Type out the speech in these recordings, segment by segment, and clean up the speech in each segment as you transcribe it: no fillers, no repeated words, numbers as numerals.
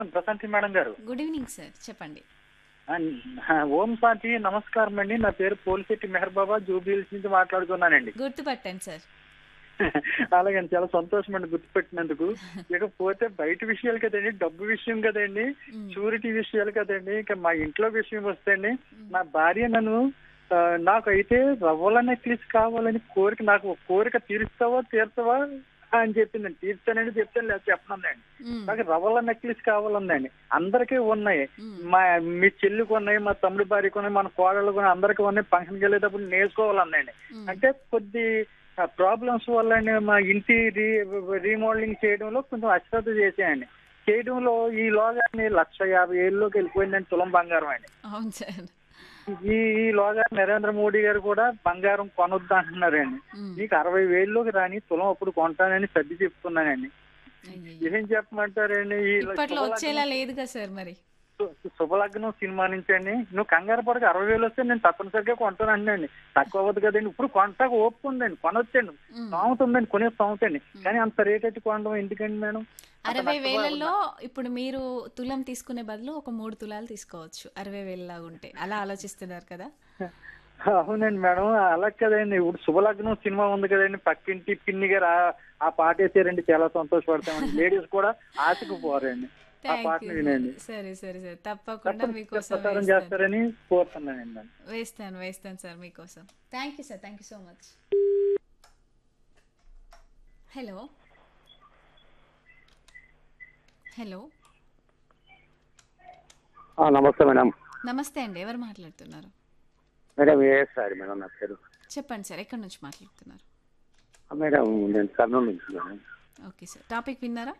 Prashanti madam గారు. Good evening sir. చెప్పండి. ఓం శాంతి, నమస్కారం అండి. నా పేరు పోలిశెట్టి మెహర్ బాబా, జూబ్లీహిల్స్ నుంచి మాట్లాడుతున్నానండి. గుర్తుపట్టాను సార్. అలాగే చాలా సంతోషం అండి గుర్తుపెట్టినందుకు. ఇకపోతే బయట విషయాలు కదండి, డబ్బు విషయం కదండి, మ్, షూరిటీ విషయాలు కదండి, ఇంకా మా ఇంట్లో విషయం వస్తే అండి, మ్, నా భార్య నన్ను నాకైతే రవ్వల నెక్లెస్ కావాలని కోరిక, నాకు ఒక కోరిక తీర్చవా అని చెప్పిందండి. తీర్చానండి చెప్తాను, లేదు చెప్పనండి. మ్, నాకు రవ్వల నెక్లెస్ కావాలందండి. అందరికీ ఉన్నాయి. మ్, మా మీ చెల్లికి ఉన్నాయి, మా తమ్ముడి భార్యకు ఉన్నాయి, మన కోడళ్ళకు ఉన్నాయి, అందరికీ ఉన్నాయి. ఫంక్షన్కి వెళ్ళేటప్పుడు నేర్చుకోవాలందండి. మ్, అంటే కొద్ది ప్రాబ్లమ్స్ వల్ల మా ఇంటి రీమోడలింగ్ చేయడంలో కొంచెం అశ్రద్ధ చేసాయండి. చేయడంలో ఈలోగా 1,50,000లోకి వెళ్ళిపోయిందండి తులం బంగారం అండి. అవును సార్. ఈలోగా నరేంద్ర మోడీ గారు కూడా బంగారం కొనొద్దు అంటున్నారండి. మ్, నీకు 60,000లోకి రాని తులం అప్పుడు కొంటానని సర్ది చెప్తున్నానండి. అయ్యయ్యో. ఏం చెప్పమంటారండి? ఈ ఇప్పట్లో వచ్చేలా శుభలగ్నం, లేదుగా సార్ మరి. శుభలగ్నం సినిమా నుంచి అండి, నువ్వు కంగారు పడక 60,000 వస్తే నేను తప్పనిసరిగా కొంటాను అండి. తక్కువ అవ్వదు కదండి. ఇప్పుడు కొంటాక ఓపిక ఉందండి, కొనొచ్చండి, మ్, స్థోమత ఉందండి, కొనే స్థోమత అండి. మ్. కానీ అంత రేట్ అయితే కొనడం ఎందుకండి మేడం? అంత 60,000లో ఇప్పుడు మీరు తులం తీసుకునే బదులు ఒక 3 తులాలు తీసుకోవచ్చు. 60,000 లాగా ఉంటే అలా ఆలోచిస్తున్నారు కదా. అవునండి మేడం, అలా కదండి. ఇప్పుడు శుభలగ్నం సినిమా ఉంది కదండి, పక్కింటి పిన్ని గారు ఆ పాట వేసారండి, చాలా సంతోషపడతామండి. లేడీస్ కూడా ఆశకు పోరండి ఆ థ్యాంక్ యూ పాటను సార్. వినండి. సరే సరే సార్, తప్పకుండా తప్పనిసరిగా మీకోసం ప్రసారం వేస్తాను. చేస్తారని కోరుతున్నానండి మేడం. వేస్తాను సార్ మీకోసం. Thank you sir. Thank you so much. Hello. Hello. నమస్తే మేడం. నమస్తే అండి. ఎవరు మాట్లాడుతున్నారు? మేడం సారీ మేడం, నా పేరు. చెప్పండి సార్, ఎక్కడి నుంచి మాట్లాడుతున్నారు? మేడం నేను కర్నూలు నుంచి మేడం. Okay sir. టాపిక్ విన్నారా?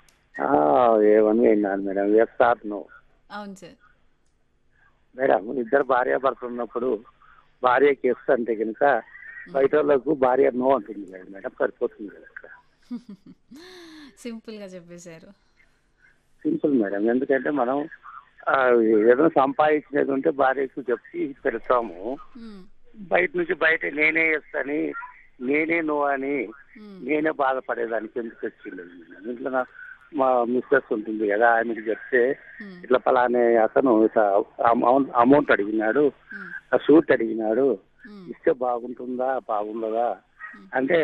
ఏమని విన్నాను మేడం, ఎస్ఆర్ నో. అవును సార్. మేడం, ఇద్దరు భార్యాభర్తలు ఉన్నప్పుడు భార్యకి ఎస్ అంటే కనుక బయట వాళ్ళకు భార్య నో అంటుంది కదా మేడం, సరిపోతుంది కదా అక్కడ. సింపుల్గా చెప్పేశారు. సింపుల్ మేడం, ఎందుకంటే మనం ఆ, ఏదైనా సంపాదించినది ఉంటే భార్యకు చెప్పి పెడతాము. మ్మ్. బయట నేనే ఎస్ అని, నేనే నో అని, మ్మ్. నేనే బాధపడేదానికి ఎందుకు వచ్చింది మేడం? ఇంట్లో మా మిస్సెస్ ఉంటుంది కదా, ఆయనకి చెప్తే మ్మ్. ఇట్లా పలానే అతను ఇట్లా అమౌంట్ అడిగినాడు, మ్మ్. ఆ సూట్ అడిగినాడు, మ్మ్. ఇస్తే బాగుంటుందా బాగుండదా మ్మ్. అంటే,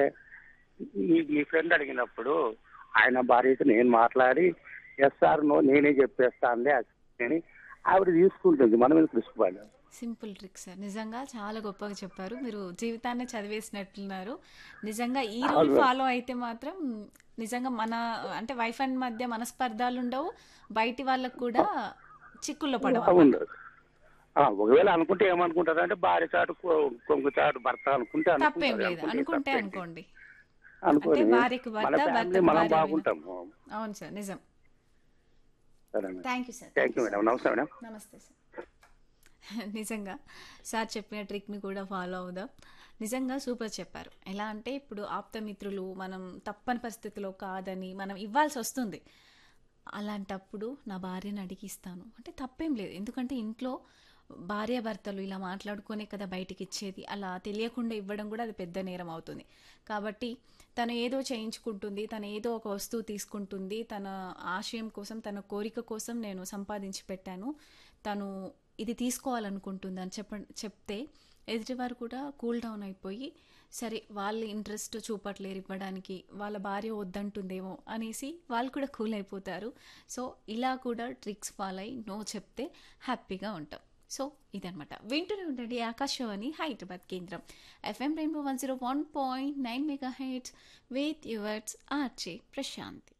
మీ ఫ్రెండ్ అడిగినప్పుడు ఆయన భార్యతో నేను మాట్లాడి ఎస్ఆర్ నో నేనే చెప్పేస్తానులే అని ఆవిడ తీసుకుంటుంది, మనం ఎందుకు తీసుకోవాలి? Simple trick sir. నిజంగా చాలా గొప్పగా చెప్పారు. మీరు జీవితాన్ని చదివేసినట్లున్నారు. నిజంగా ఈ రూల్ ఫాలో అయితే మాత్రం నిజంగా మన అంటే వైఫ్ అండ్ మధ్య మనస్పర్ధాలు ఉండవు. బయటి వాళ్ళకు కూడా చిక్కుల్లో పడవన్నమాట. ఉండదు. ఒకవేళ అనుకుంటే ఏమనుకుంటారు అంటే భార్య చాటు కొంగు చాటు భర్త అనుకుంటే తప్పేం అనుకుంటారు, లేదు. అనుకుంటే అనుకుంటే తప్పేంటి? అనుకోండి. అంటే అనుకోని భార్యకు మన భర్త, ఫ్యామిలీ భర్తకు మనం భార్య విన. బాగుంటాము. అవును సార్, నిజం. సరే thank you sir. Thank you madam. నమస్తే మేడం. నమస్తే సార్. నిజంగా సార్ చెప్పిన ట్రిక్ని కూడా ఫాలో అవుదాం. నిజంగా సూపర్ చెప్పారు. ఎలా అంటే ఇప్పుడు ఆప్తమిత్రులు మనం తప్పని పరిస్థితిలో కాదని మనం ఇవ్వాల్సి వస్తుంది. అలాంటప్పుడు నా భార్యని అడిగిస్తాను అంటే తప్పేం లేదు. ఎందుకంటే ఇంట్లో భార్యాభర్తలు ఇలా మాట్లాడుకునే కదా బయటికి ఇచ్చేది. అలా తెలియకుండా ఇవ్వడం కూడా అది పెద్ద నేరం అవుతుంది. కాబట్టి తను ఏదో చేయించుకుంటుంది, తను ఏదో ఒక వస్తువు తీసుకుంటుంది, తన ఆశయం కోసం, తన కోరిక కోసం నేను సంపాదించి పెట్టాను, తను ఇది తీసుకోవాలనుకుంటుంది అని చెప్తే ఎదుటివారు కూడా కూల్ డౌన్ అయిపోయి సరే వాళ్ళ ఇంట్రెస్ట్ చూపట్లేరు ఇవ్వడానికి, వాళ్ళ భార్య వద్దంటుందేమో అనేసి వాళ్ళు కూడా కూల్ అయిపోతారు. సో ఇలా కూడా ట్రిక్స్ ఫాలో అయ్యి నో చెప్తే హ్యాపీగా ఉంటాం. సో ఇదనమాట. వింటూనే ఉండండి ఆకాశవాణి హైదరాబాద్ కేంద్రం FM rainbow 101.9 megahertz with yours RJ Prashanti.